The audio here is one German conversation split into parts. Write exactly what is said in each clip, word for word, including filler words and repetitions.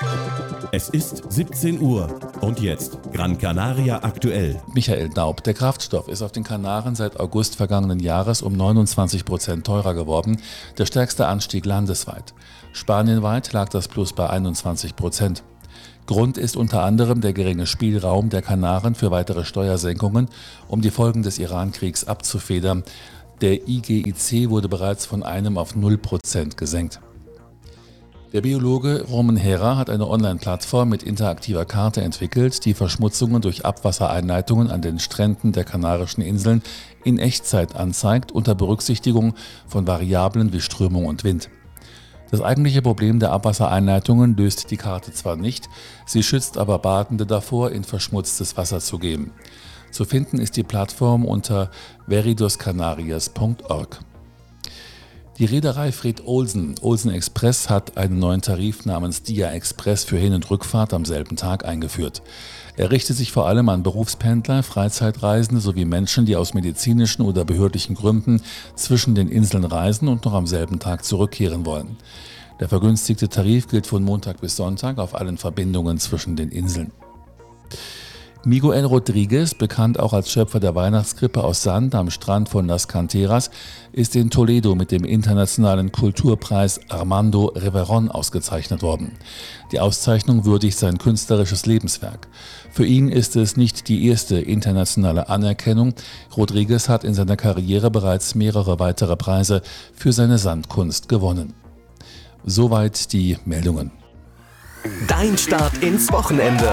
Es ist siebzehn Uhr und jetzt Gran Canaria aktuell. Michael Daub, der Kraftstoff ist auf den Kanaren seit August vergangenen Jahres um neunundzwanzig Prozent teurer geworden, der stärkste Anstieg landesweit. Spanienweit lag das Plus bei einundzwanzig Prozent. Grund ist unter anderem der geringe Spielraum der Kanaren für weitere Steuersenkungen, um die Folgen des Iran-Kriegs abzufedern. Der I G I C wurde bereits von einem auf null Prozent gesenkt. Der Biologe Roman Hera hat eine Online-Plattform mit interaktiver Karte entwickelt, die Verschmutzungen durch Abwassereinleitungen an den Stränden der Kanarischen Inseln in Echtzeit anzeigt, unter Berücksichtigung von Variablen wie Strömung und Wind. Das eigentliche Problem der Abwassereinleitungen löst die Karte zwar nicht, sie schützt aber Badende davor, in verschmutztes Wasser zu gehen. Zu finden ist die Plattform unter veridoscanarias punkt org. Die Reederei Fred Olsen, Olsen Express, hat einen neuen Tarif namens Dia Express für Hin- und Rückfahrt am selben Tag eingeführt. Er richtet sich vor allem an Berufspendler, Freizeitreisende sowie Menschen, die aus medizinischen oder behördlichen Gründen zwischen den Inseln reisen und noch am selben Tag zurückkehren wollen. Der vergünstigte Tarif gilt von Montag bis Sonntag auf allen Verbindungen zwischen den Inseln. Miguel Rodriguez, bekannt auch als Schöpfer der Weihnachtskrippe aus Sand am Strand von Las Canteras, ist in Toledo mit dem internationalen Kulturpreis Armando Reverón ausgezeichnet worden. Die Auszeichnung würdigt sein künstlerisches Lebenswerk. Für ihn ist es nicht die erste internationale Anerkennung. Rodriguez hat in seiner Karriere bereits mehrere weitere Preise für seine Sandkunst gewonnen. Soweit die Meldungen. Dein Start ins Wochenende.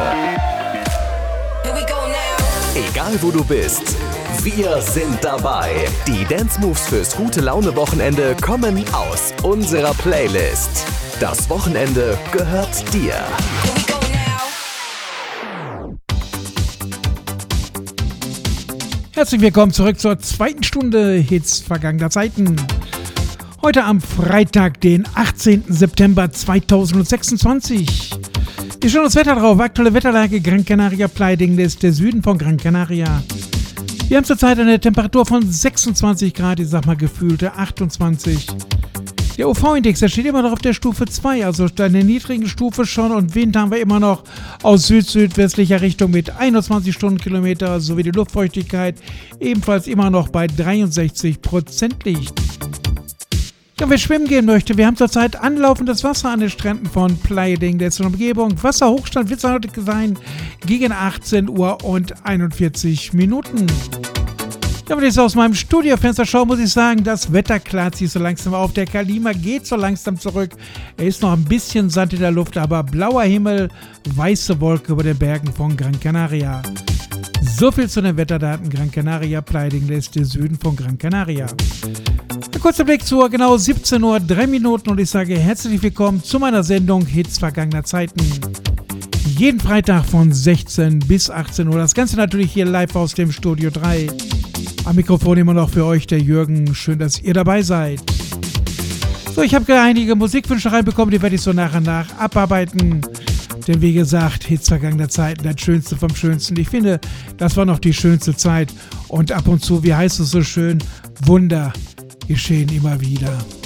Egal wo du bist, wir sind dabei. Die Dance Moves fürs gute Laune Wochenende kommen aus unserer Playlist. Das Wochenende gehört dir. Herzlich willkommen zurück zur zweiten Stunde Hits vergangener Zeiten. Heute am Freitag, den achtzehnten September zweitausendsechsundzwanzig. Wir schauen das Wetter drauf. Aktuelle Wetterlage Gran Canaria, Pleiding-List, der Süden von Gran Canaria. Wir haben zurzeit eine Temperatur von sechsundzwanzig Grad, ich sag mal gefühlte achtundzwanzig. Der U V-Index, der steht immer noch auf der Stufe zwei, also in der niedrigen Stufe schon. Und Wind haben wir immer noch aus süd-südwestlicher Richtung mit einundzwanzig Stundenkilometer, sowie die Luftfeuchtigkeit ebenfalls immer noch bei dreiundsechzig Prozent liegt. Ja, wer schwimmen gehen möchte, wir haben zurzeit anlaufendes Wasser an den Stränden von Playa del Este und Umgebung. Wasserhochstand wird es heute sein gegen achtzehn Uhr und einundvierzig Minuten. Ja, wenn ich so aus meinem Studiofenster schaue, muss ich sagen, das Wetter klart sich so langsam auf. Der Kalima geht so langsam zurück. Er ist noch ein bisschen Sand in der Luft, aber blauer Himmel, weiße Wolke über den Bergen von Gran Canaria. So viel zu den Wetterdaten Gran Canaria, Pleiding lässt der Süden von Gran Canaria. Ein kurzer Blick zur genau siebzehn Uhr, drei Minuten und ich sage herzlich willkommen zu meiner Sendung Hits vergangener Zeiten. Jeden Freitag von sechzehn bis achtzehn Uhr. Das Ganze natürlich hier live aus dem Studio drei. Am Mikrofon immer noch für euch der Jürgen. Schön, dass ihr dabei seid. So, ich habe einige Musikwünsche reinbekommen, die werde ich so nach und nach abarbeiten. Denn wie gesagt, Hits vergangener Zeiten, das Schönste vom Schönsten. Ich finde, das war noch die schönste Zeit. Und ab und zu, wie heißt es so schön, Wunder geschehen immer wieder.